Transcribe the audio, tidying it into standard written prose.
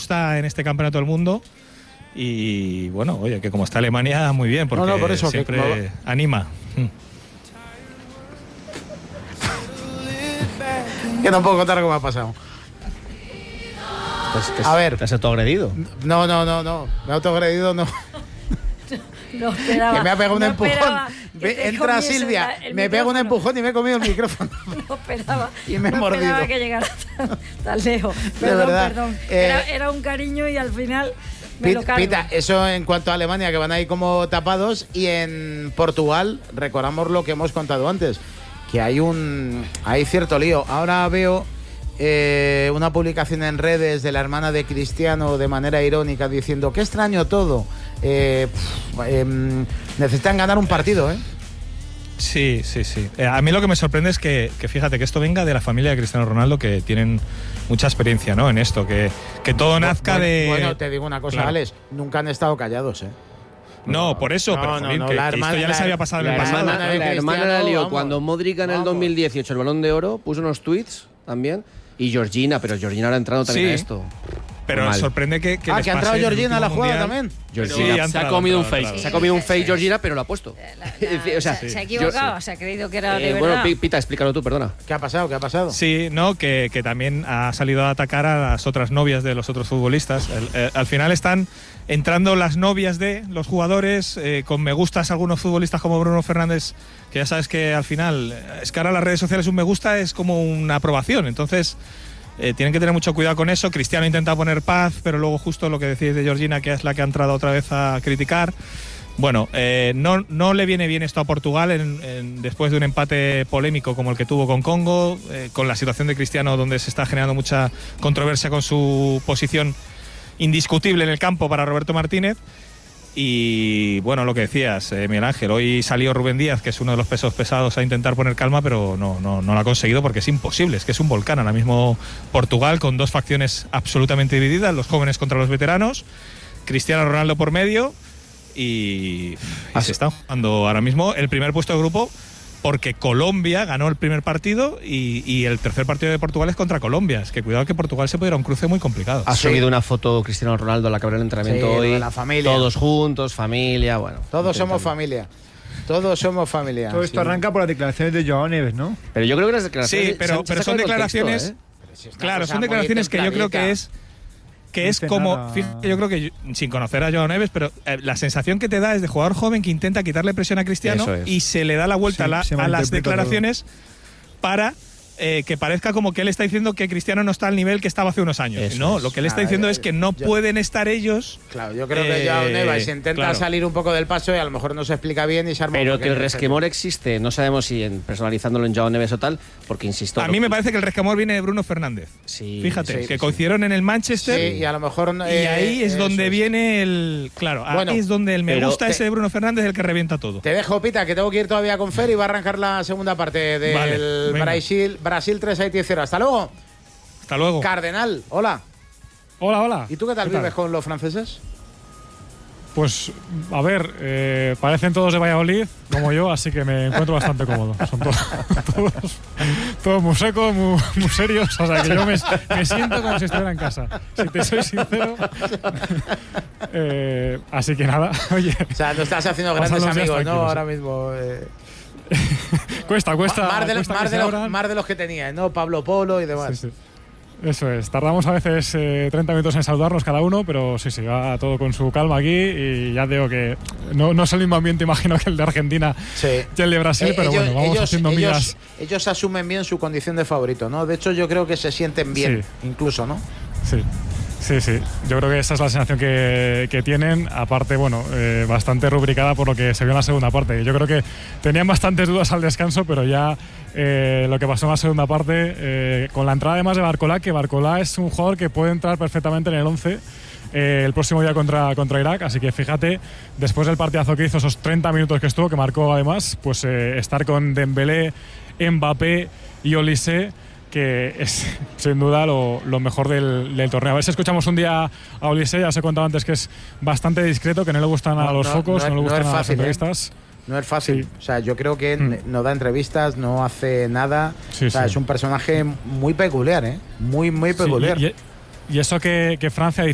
está en este campeonato del mundo. Y bueno, oye, que como está Alemania, muy bien, porque por eso, siempre anima. Que no puedo contar cómo ha pasado. A ver. ¿Te has autoagredido? No. Me he autoagredido, no. No esperaba, que me ha pegado un empujón. Entra Silvia, me pega un empujón y me he comido el micrófono. No esperaba. Y me he mordido. No esperaba que llegara tan lejos. Perdón. Era un cariño y al final me lo cargo. Pita, eso en cuanto a Alemania, que van ahí como tapados. Y en Portugal, recordamos lo que hemos contado antes, que hay cierto lío. Ahora veo una publicación en redes de la hermana de Cristiano de manera irónica diciendo: qué extraño todo. Necesitan ganar un partido, ¿eh? Sí. A mí lo que me sorprende es que fíjate que esto venga de la familia de Cristiano Ronaldo, que tienen mucha experiencia, ¿no? En esto, que todo nazca de... Bueno, te digo una cosa, claro. Alex, nunca han estado callados, ¿eh? No, por eso, pero Jolín, que esto ya les había pasado en el pasado. La hermana la lió cuando Modric en el 2018 el Balón de Oro puso unos tweets también, y Georgina ahora ha entrado también a esto. Pero sorprende que que ha entrado Georgina a la jugada también. Georgina se ha comido un fake. Se ha comido un fake Georgina, pero lo ha puesto. Se ha equivocado, se ha creído que era de verdad. Bueno, Pita, explícalo tú, perdona. ¿Qué ha pasado? Sí, no, que también ha salido a atacar a las otras novias de los otros futbolistas. Al final están entrando las novias de los jugadores, con me gustas algunos futbolistas como Bruno Fernández, que ya sabes que al final, es que ahora las redes sociales un me gusta es como una aprobación, entonces... tienen que tener mucho cuidado con eso. Cristiano intenta poner paz, pero luego justo lo que decís de Georgina, que es la que ha entrado otra vez a criticar. Bueno, no le viene bien esto a Portugal después de un empate polémico como el que tuvo con Congo, con la situación de Cristiano, donde se está generando mucha controversia con su posición indiscutible en el campo para Roberto Martínez. Y bueno, lo que decías, Miguel Ángel, hoy salió Rubén Díaz, que es uno de los pesos pesados, a intentar poner calma, pero no lo ha conseguido porque es imposible, es que es un volcán ahora mismo Portugal, con dos facciones absolutamente divididas, los jóvenes contra los veteranos, Cristiano Ronaldo por medio, y se está jugando ahora mismo el primer puesto de grupo, porque Colombia ganó el primer partido y el tercer partido de Portugal es contra Colombia. Es que cuidado que Portugal se puede ir a un cruce muy complicado. Ha subido una foto Cristiano Ronaldo a la que abrió el entrenamiento hoy. De la familia. Todos juntos, familia, bueno. Todos somos familia. Todo esto arranca por las declaraciones de Joao Neves, ¿no? Pero yo creo que las declaraciones... Sí, pero son declaraciones... Claro, son declaraciones que yo creo que es como, fíjate, yo creo que sin conocer a Joao Neves, pero la sensación que te da es de jugador joven que intenta quitarle presión a Cristiano y se le da la vuelta a las declaraciones para que parezca como que él está diciendo que Cristiano no está al nivel que estaba hace unos años. Lo que él está diciendo es que no pueden estar ellos. Claro, yo creo que Joao Neves intenta salir un poco del paso y a lo mejor no se explica bien y se arma. Pero que el resquemor existe, no sabemos si personalizándolo en Joao Neves o tal, porque insisto. A mí me parece que el resquemor viene de Bruno Fernández. Sí, fíjate, que coincidieron en el Manchester. Sí, y a lo mejor. Y ahí es donde viene el. Claro, ahí es donde el me gusta ese de Bruno Fernández es el que revienta todo. Te dejo, Pita, que tengo que ir todavía con Fer y va a arrancar la segunda parte del Brasil 3 Haití 0. Hasta luego. Hasta luego. Cardenal, hola. Hola. ¿Y tú qué tal vives con los franceses? Pues, a ver, parecen todos de Valladolid, como yo, así que me encuentro bastante cómodo. Son todos muy secos, muy serios, o sea que yo me siento como si estuviera en casa, si te soy sincero. Así que nada, oye. O sea, no estás haciendo grandes amigos, ¿no? Ahora mismo. Cuesta. Más de los que tenías, ¿no? Pablo Polo y demás. Sí. Eso es, tardamos a veces 30 minutos en saludarnos cada uno, pero sí, va todo con su calma aquí y ya digo que no es el mismo ambiente, imagino, que el de Argentina y el de Brasil, pero bueno, vamos haciendo migas. Ellos asumen bien su condición de favorito, ¿no? De hecho, yo creo que se sienten bien, incluso, ¿no? Sí. Yo creo que esa es la sensación que tienen, aparte, bueno, bastante rubricada por lo que se vio en la segunda parte. Yo creo que tenían bastantes dudas al descanso, pero ya lo que pasó en la segunda parte, con la entrada además de Barcola, que Barcola es un jugador que puede entrar perfectamente en el 11 el próximo día contra Irak, así que fíjate, después del partidazo que hizo, esos 30 minutos que estuvo, que marcó además, pues estar con Dembélé, Mbappé y Olise, que es sin duda lo mejor del torneo. A ver si escuchamos un día a Olise, ya os he contado antes que es bastante discreto, que no le gustan a los focos, no le gustan a las entrevistas. No es fácil, o sea, yo creo que no da entrevistas, no hace nada, es un personaje muy peculiar, muy peculiar. Y eso que Francia